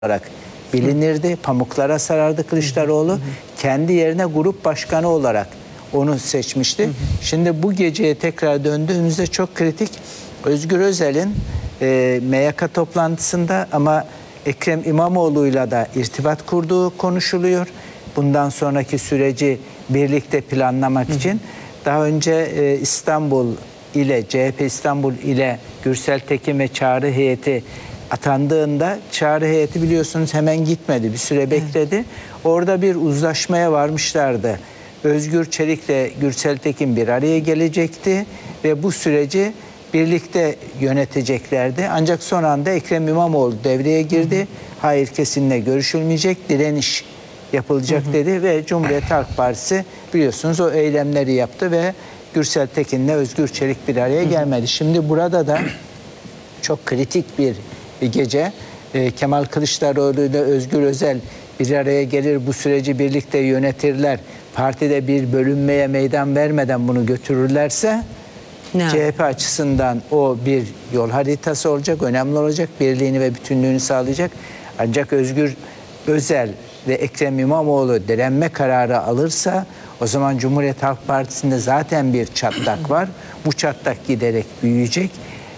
olarak bilinirdi. Pamuklara sarardı Kılıçdaroğlu. Kendi yerine grup başkanı olarak onu seçmişti. Şimdi bu geceye tekrar döndüğümüzde çok kritik. Özgür Özel'in MYK toplantısında ama Ekrem İmamoğlu'yla da irtibat kurduğu konuşuluyor. Bundan sonraki süreci birlikte planlamak için. Daha önce İstanbul ile CHP İstanbul ile Gürsel Tekin ve Çağrı heyeti atandığında Çağrı heyeti biliyorsunuz hemen gitmedi. Bir süre bekledi. Orada bir uzlaşmaya varmışlardı. Özgür Çelik'le Gürsel Tekin bir araya gelecekti ve bu süreci birlikte yöneteceklerdi. Ancak son anda Ekrem İmamoğlu devreye girdi. Hayır, kesinlikle görüşülmeyecek, direniş yapılacak dedi ve Cumhuriyet Halk Partisi biliyorsunuz o eylemleri yaptı ve Gürsel Tekin'le Özgür Çelik bir araya gelmedi. Şimdi burada da çok kritik bir gece. Kemal Kılıçdaroğlu ile Özgür Özel bir araya gelir, bu süreci birlikte yönetirler. Partide bir bölünmeye meydan vermeden bunu götürürlerse CHP açısından o bir yol haritası olacak, önemli olacak, birliğini ve bütünlüğünü sağlayacak. Ancak Özgür Özel ve Ekrem İmamoğlu direnme kararı alırsa o zaman Cumhuriyet Halk Partisi'nde zaten bir çatlak var. Bu çatlak giderek büyüyecek.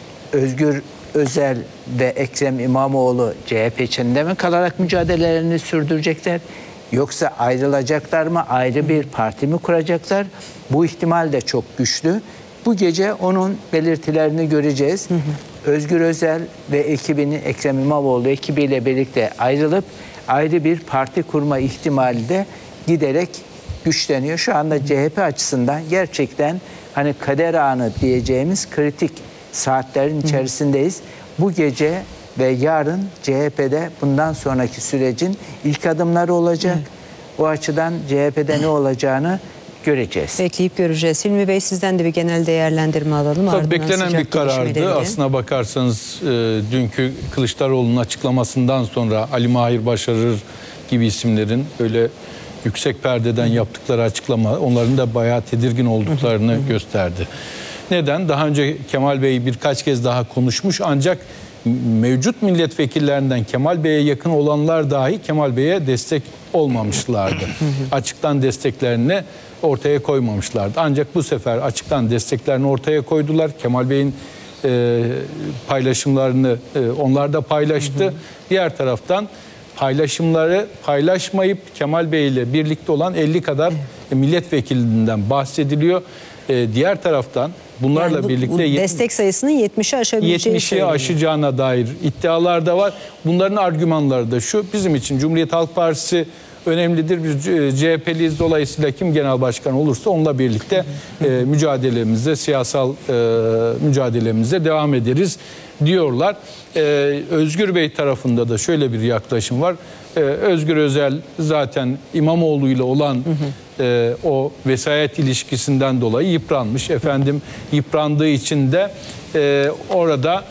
Özgür Özel ve Ekrem İmamoğlu CHP içinde mi kalarak mücadelelerini sürdürecekler? Yoksa ayrılacaklar mı? Ayrı bir parti mi kuracaklar? Bu ihtimal de çok güçlü. Bu gece onun belirtilerini göreceğiz. Özgür Özel ve ekibini, Ekrem İmamoğlu ekibiyle birlikte ayrılıp ayrı bir parti kurma ihtimali de giderek güçleniyor. Şu anda CHP açısından gerçekten hani kader anı diyeceğimiz kritik saatlerin içerisindeyiz. Bu gece ve yarın CHP'de bundan sonraki sürecin ilk adımları olacak. O açıdan CHP'de ne olacağını göreceğiz. Bekleyip göreceğiz. Hilmi Bey, sizden de bir genel değerlendirme alalım. Tabii beklenen bir karardı. Aslına bakarsanız dünkü Kılıçdaroğlu'nun açıklamasından sonra Ali Mahir Başarır gibi isimlerin öyle yüksek perdeden yaptıkları açıklama onların da bayağı tedirgin olduklarını gösterdi. Neden? Daha önce Kemal Bey birkaç kez daha konuşmuş ancak mevcut milletvekillerinden Kemal Bey'e yakın olanlar dahi Kemal Bey'e destek olmamışlardı. Açıktan desteklerini ortaya koymamışlardı. Ancak bu sefer açıktan desteklerini ortaya koydular. Kemal Bey'in paylaşımlarını onlar da paylaştı. Diğer taraftan paylaşımları paylaşmayıp Kemal Bey ile birlikte olan 50 kadar milletvekilinden bahsediliyor. Diğer taraftan bunlarla yani birlikte bu destek sayısının 70'i aşabileceği 70'i aşacağına dair iddialar da var. Bunların argümanları da şu: bizim için Cumhuriyet Halk Partisi önemlidir. Biz CHP'liyiz, dolayısıyla kim genel başkan olursa onunla birlikte mücadelemize, siyasal mücadelemize devam ederiz diyorlar. Özgür Bey tarafında da şöyle bir yaklaşım var. Özgür Özel zaten İmamoğlu ile olan o vesayet ilişkisinden dolayı yıpranmış. Yıprandığı için de orada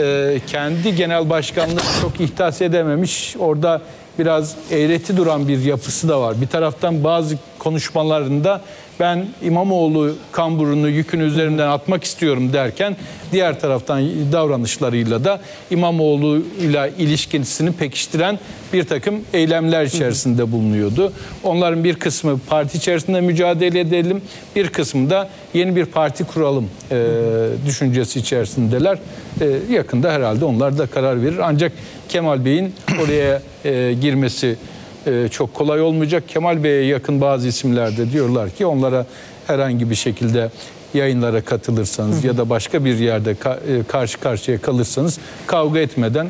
kendi genel başkanlığı çok ihtas edememiş. Orada biraz eğreti duran bir yapısı da var. Bir taraftan bazı konuşmalarında ben İmamoğlu kamburunu, yükünü üzerinden atmak istiyorum derken diğer taraftan davranışlarıyla da İmamoğlu ile ilişkisini pekiştiren bir takım eylemler içerisinde bulunuyordu. Onların bir kısmı parti içerisinde mücadele edelim, bir kısmı da yeni bir parti kuralım düşüncesi içerisindeler. Yakında herhalde onlar da karar verir. Ancak Kemal Bey'in oraya girmesi çok kolay olmayacak. Kemal Bey'e yakın bazı isimler de diyorlar ki onlara herhangi bir şekilde yayınlara katılırsanız ya da başka bir yerde karşı karşıya kalırsanız kavga etmeden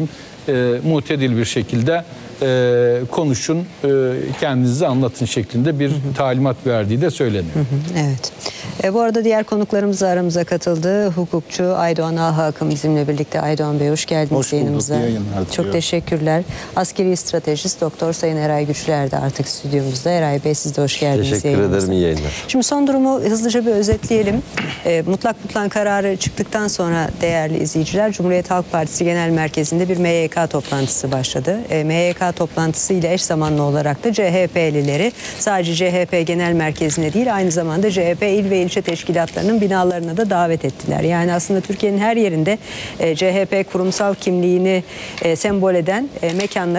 muhtedil bir şekilde konuşun, kendinizi anlatın şeklinde bir talimat verdiği de söyleniyor. Evet. Bu arada diğer konuklarımız aramıza katıldı. Hukukçu Aydoğan Ahakım bizimle birlikte. Aydoğan Bey, hoş geldiniz yayınımıza. Çok teşekkürler. Askeri stratejist Doktor Sayın Eray Güçler de artık stüdyomuzda. Eray Bey, siz de hoş geldiniz. Teşekkür ederim, iyi yayınlar. Şimdi son durumu hızlıca bir özetleyelim. Mutlak kararı çıktıktan sonra değerli izleyiciler, Cumhuriyet Halk Partisi Genel Merkezi'nde bir MYK toplantısı başladı. MYK toplantısı ile eş zamanlı olarak da CHP'lileri sadece CHP Genel Merkezi'nde değil, aynı zamanda CHP il ve ilçe ilçe teşkilatlarının binalarına da davet ettiler. Yani aslında Türkiye'nin her yerinde CHP kurumsal kimliğini sembol eden mekanlar